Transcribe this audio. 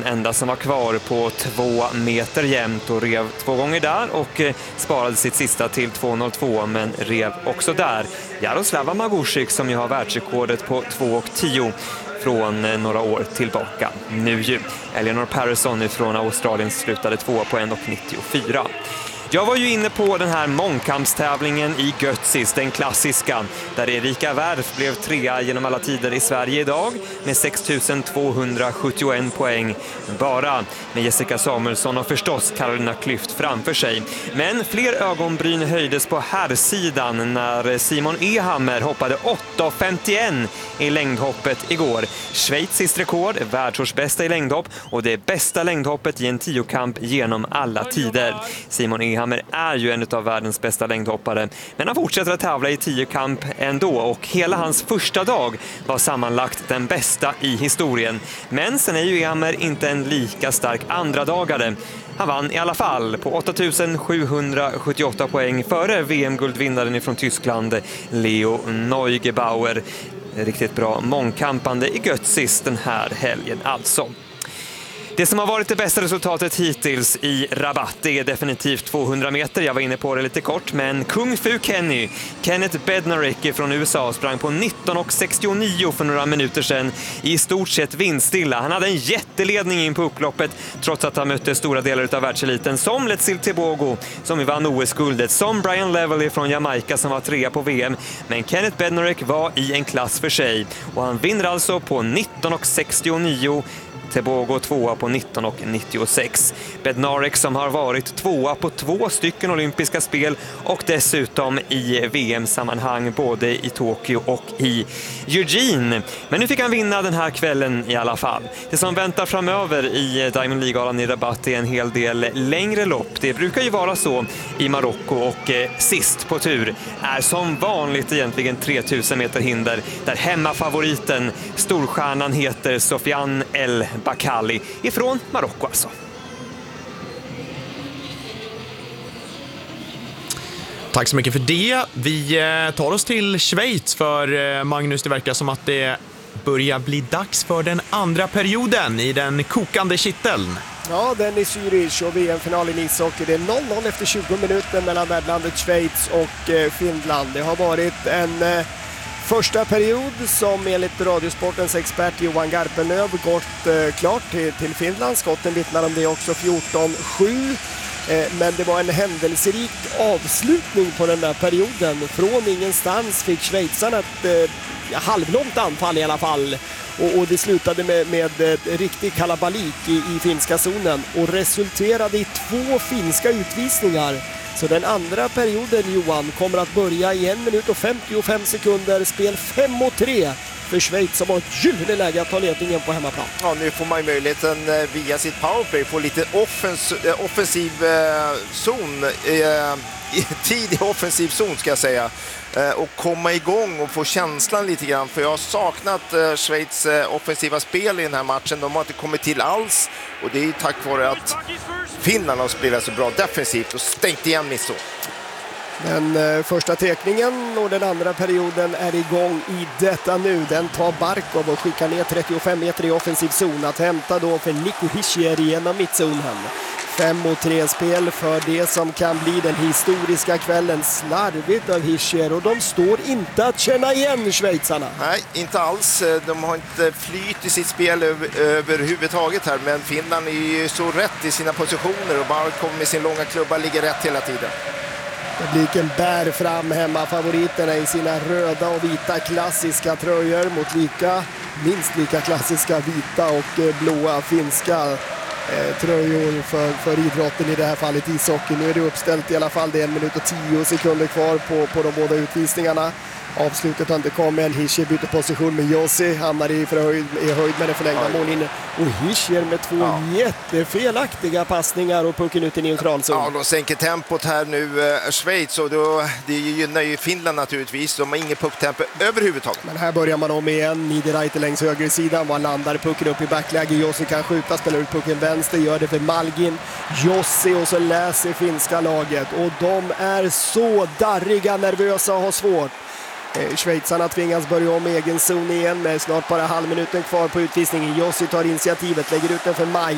enda som var kvar på 2 meter jämnt och rev 2 gånger där och sparade sitt sista till 2.02 men rev också där. Jaroslava Magusik som ju har världsrekordet på 2.10 från några år tillbaka. Nu ju Eleanor Parison från Australien slutade 2 på 1.94. Jag var ju inne på den här mångkampstävlingen i Götzis, den klassiska, där Erika Wärf blev 3 genom alla tider i Sverige idag med 6271 poäng, bara med Jessica Samuelsson och förstås Carolina Klüft framför sig. Men fler ögonbryn höjdes på herrsidan när Simon Ehammer hoppade 8.51 i längdhoppet igår. Schweiziskt rekord, världsårsbästa i längdhopp och det bästa längdhoppet i en 10-kamp genom alla tider. Simon Ehammer är ju en av världens bästa längdhoppare, men han fortsätter att tävla i 10-kamp ändå och hela hans första dag var sammanlagt den bästa i historien. Men sen är ju Ehammer inte en lika stark andradagare. Han vann i alla fall på 8778 poäng före VM-guldvinnaren från Tyskland, Leo Neugebauer. Riktigt bra mångkampande i Götzis den här helgen alltså. Det som har varit det bästa resultatet hittills i Rabat är definitivt 200 meter. Jag var inne på det lite kort, men Kung Fu Kenny, Kenneth Bednarik från USA, sprang på 19.69 för några minuter sedan i stort sett vindstilla. Han hade en jätteledning in på upploppet trots att han mötte stora delar av världseliten som Letsil Tebogo som vann OS-guldet, som Brian Levely från Jamaica som var 3 på VM. Men Kenneth Bednarik var i en klass för sig och han vinner alltså på 19.69. Tebogo 2 på 19.96. Bednarik som har varit 2 på 2 stycken olympiska spel och dessutom i VM-sammanhang både i Tokyo och i Eugene. Men nu fick han vinna den här kvällen i alla fall. Det som väntar framöver i Diamond League-galan i Rabat är en hel del längre lopp. Det brukar ju vara så i Marocko och sist på tur är som vanligt egentligen 3000 meter hinder där hemmafavoriten, storstjärnan heter Sofiane El Bakkali ifrån Marocko alltså. Tack så mycket för det. Vi tar oss till Schweiz för Magnus, det verkar som att det börjar bli dags för den andra perioden i den kokande kitteln. Ja, den är Zürich och VM-final i ishockey. Det är 0-0 efter 20 minuter mellan värdlandet Schweiz och Finland. Det har varit en första period som enligt Radiosportens expert Johan Garpenlöv gått klart till Finland. Skotten vittnar om det också, 14-7. Men det var en händelserik avslutning på den där perioden. Från ingenstans fick schweizarna ett halvlångt anfall i alla fall. Och det slutade med riktig kalabalik i finska zonen och resulterade i 2 finska utvisningar. Så den andra perioden, Johan, kommer att börja i 1 minut och 55 sekunder. Spel 5-3 för Schweiz som har ett gyllene läge att ta ledningen på hemmaplan. Ja, nu får man möjligheten via sitt powerplay få lite offensiv zon, tidig offensiv zon ska jag säga. Och komma igång och få känslan lite grann, för jag har saknat Schweiz offensiva spel i den här matchen. De har inte kommit till alls och det är tack vare att Finland har spelat så bra defensivt och stängt igen misstag. Den första teckningen och den andra perioden är igång i detta nu. Den tar Barkov och skickar ner 35 meter i offensiv zon att hämta då för Nico Hischier genom mittzonen. 5-3-spel för det som kan bli den historiska kvällen. Slarvigt av Hischier och de står inte att känna igen schweizarna. Nej, inte alls. De har inte flyt i sitt spel överhuvudtaget här, men Finland är ju så rätt i sina positioner och Barkov med sin långa klubba ligger rätt hela tiden. Publiken bär fram hemma favoriterna i sina röda och vita klassiska tröjor mot minst lika klassiska vita och blåa finska tröjor för idrotten, i det här fallet ishockey. Nu är det uppställt i alla fall, det är 1 minut och 10 sekunder kvar på de båda utvisningarna. Avslutet har inte kommit än. Hischier byter position med Jossi, hamnar i höjd med den förlängda mållinjen. Och Hischier med 2 jättefelaktiga passningar och pucken ut i neutralzon. Ja, de sänker tempot här nu, Schweiz, och det gynnar ju Finland naturligtvis. De har inget pucktempo överhuvudtaget. Men här börjar man om igen. Niederreiter längs högersidan. Var landar pucken upp i backläge. Jossi kan skjuta, spelar ut pucken vänster, gör det för Malgin. Jossi, och så läser finska laget. Och de är så darriga, nervösa och har svårt. Schweizarna tvingas börja om egen zon igen med snart bara halvminuten kvar på utvisningen. Jossi tar initiativet, lägger ut den för Maj.